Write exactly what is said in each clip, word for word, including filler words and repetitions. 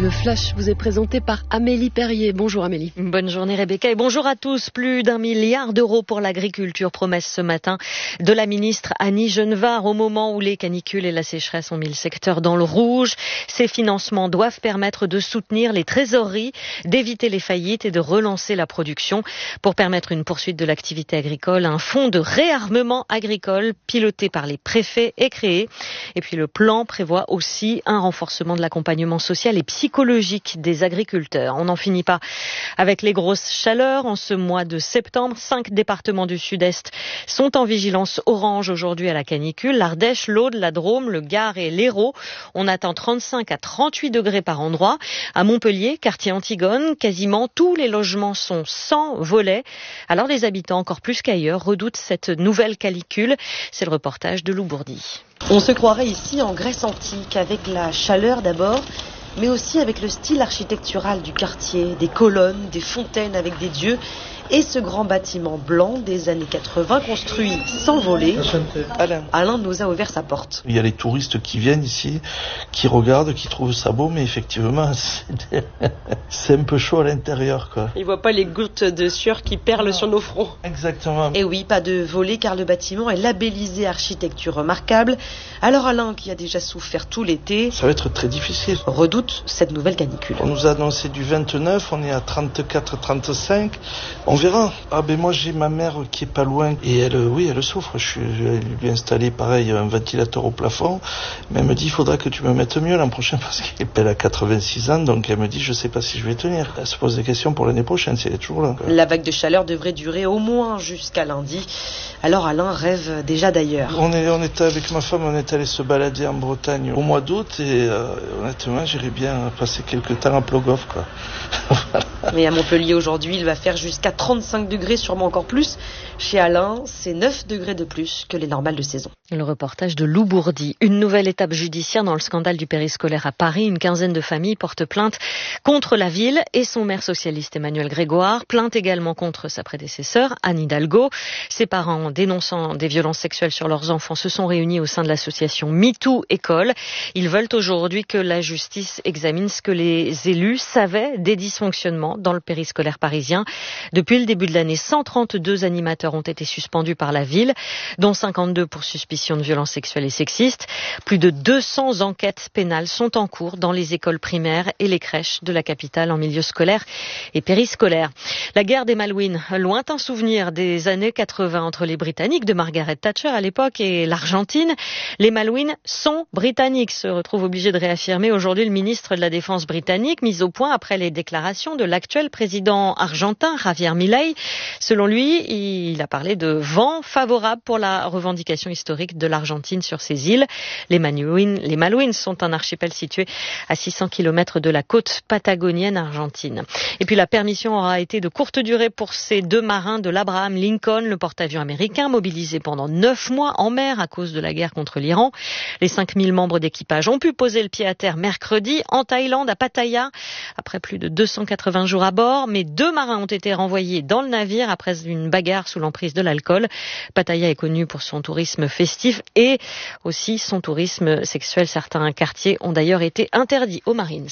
le flash vous est présenté par Amélie Perrier. Bonjour Amélie. Bonne journée Rebecca et bonjour à tous. Plus d'un milliard d'euros pour l'agriculture, promesse ce matin de la ministre Annie Genevard. Au moment où les canicules et la sécheresse ont mis le secteur dans le rouge, ces financements doivent permettre de soutenir les trésoreries, d'éviter les faillites et de relancer la production. Pour permettre une poursuite de l'activité agricole, un fonds de réarmement agricole piloté par les préfets est créé. Et puis le plan prévoit aussi un renforcement de l'accompagnement social et psychologique des agriculteurs. On n'en finit pas avec les grosses chaleurs. En ce mois de septembre, cinq départements du sud-est sont en vigilance orange aujourd'hui à la canicule. L'Ardèche, l'Aude, la Drôme, le Gard et l'Hérault. On attend trente-cinq à trente-huit degrés par endroit. À Montpellier, quartier Antigone, quasiment tous les logements sont sans volets. Alors les habitants, encore plus qu'ailleurs, redoutent cette nouvelle canicule. C'est le reportage de Lou Bourdi. On se croirait ici en Grèce antique, avec la chaleur d'abord, mais aussi avec le style architectural du quartier, des colonnes, des fontaines avec des dieux, et ce grand bâtiment blanc des années quatre-vingts construit sans voler. Alain. Alain nous a ouvert sa porte. Il y a les touristes qui viennent ici, qui regardent, qui trouvent ça beau, mais effectivement, c'est, c'est un peu chaud à l'intérieur, quoi. Ils voient pas les gouttes de sueur qui perlent sur nos fronts. Exactement. Et oui, pas de volet car le bâtiment est labellisé architecture remarquable. Alors Alain, qui a déjà souffert tout l'été, ça va être très difficile. Redoute cette nouvelle canicule. On nous a annoncé du vingt-neuf, on est à trente-quatre, trente-cinq. On verra. Ah ben moi j'ai ma mère qui est pas loin et elle, oui, elle souffre. Je suis je lui ai installé pareil un ventilateur au plafond, mais elle me dit il faudra que tu me mettes mieux l'an prochain parce qu'elle a quatre-vingt-six ans, donc elle me dit je sais pas si je vais tenir. Elle se pose des questions pour l'année prochaine, si elle est toujours là. La vague de chaleur devrait durer au moins jusqu'à lundi. Alors Alain rêve déjà d'ailleurs. On est on était avec ma femme, on est allé se balader en Bretagne au mois d'août et euh, honnêtement j'irais bien passer quelques temps à Plogoff, quoi. Mais à Montpellier aujourd'hui, il va faire jusqu'à trente-cinq degrés, sûrement encore plus. Chez Alain, c'est neuf degrés de plus que les normales de saison. Le reportage de Lou Bourdi. Une nouvelle étape judiciaire dans le scandale du périscolaire à Paris. Une quinzaine de familles portent plainte contre la ville et son maire socialiste Emmanuel Grégoire. Plainte également contre sa prédécesseur, Anne Hidalgo. Ses parents, dénonçant des violences sexuelles sur leurs enfants, se sont réunis au sein de l'association MeToo École. Ils veulent aujourd'hui que la justice examine ce que les élus savaient des dysfonctionnements dans le périscolaire parisien. Depuis le début de l'année, cent trente-deux animateurs ont été suspendus par la ville, dont cinquante-deux pour suspicion de violences sexuelles et sexistes. Plus de deux cents enquêtes pénales sont en cours dans les écoles primaires et les crèches de la capitale en milieu scolaire et périscolaire. La guerre des Malouines, lointain souvenir des années quatre-vingts entre les Britanniques de Margaret Thatcher à l'époque et l'Argentine. Les Malouines sont britanniques, se retrouve obligé de réaffirmer aujourd'hui le ministre de la Défense britannique, mis au point après les déclarations de l'actuel président argentin Javier Milei. Selon lui, il a parlé de vent favorable pour la revendication historique de l'Argentine sur ces îles. Les Malouines, les Malouines sont un archipel situé à six cents kilomètres de la côte patagonienne argentine. Et puis la permission aura été de courte durée pour ces deux marins de l'Abraham Lincoln, le porte-avions américain, mobilisé pendant neuf mois en mer à cause de la guerre contre l'Iran. Les cinq mille membres d'équipage ont pu poser le pied à terre mercredi en Thaïlande, à Pattaya, après plus de deux cent quatre-vingts jours à bord. Mais deux marins ont été renvoyés dans le navire après une bagarre sous l'emprise de l'alcool. Pattaya est connu pour son tourisme festif et aussi son tourisme sexuel. Certains quartiers ont d'ailleurs été interdits aux Marines.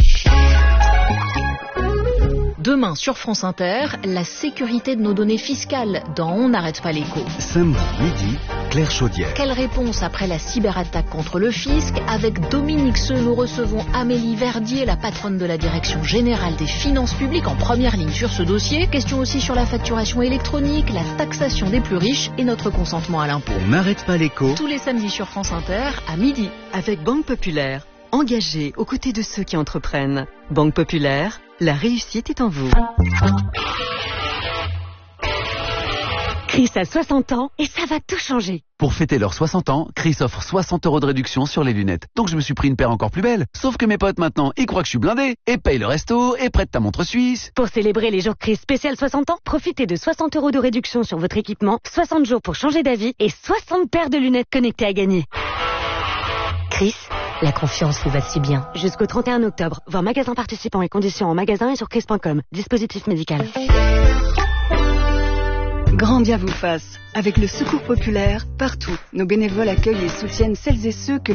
Demain sur France Inter, la sécurité de nos données fiscales dans On n'arrête pas l'écho. Samedi midi, Claire Chaudière. Quelle réponse après la cyberattaque contre le fisc? Avec Dominique Seux, nous recevons Amélie Verdier, la patronne de la Direction Générale des Finances Publiques, en première ligne sur ce dossier. Question aussi sur la facturation électronique, la taxation des plus riches et notre consentement à l'impôt. On n'arrête pas l'écho. Tous les samedis sur France Inter, à midi. Avec Banque Populaire, engagée aux côtés de ceux qui entreprennent. Banque Populaire, la réussite est en vous. Chris a soixante ans et ça va tout changer. Pour fêter leurs soixante ans, Chris offre soixante euros de réduction sur les lunettes. Donc je me suis pris une paire encore plus belle. Sauf que mes potes maintenant, ils croient que je suis blindé et payent le resto et prêtent ta montre suisse. Pour célébrer les jours Chris spécial soixante ans, profitez de soixante euros de réduction sur votre équipement, soixante jours pour changer d'avis et soixante paires de lunettes connectées à gagner. Chris, la confiance vous va si bien. Jusqu'au trente et un octobre, voir magasin participants et conditions en magasin et sur chris point com. Dispositif médical. Grand bien vous fasse. Avec le Secours Populaire, partout, nos bénévoles accueillent et soutiennent celles et ceux que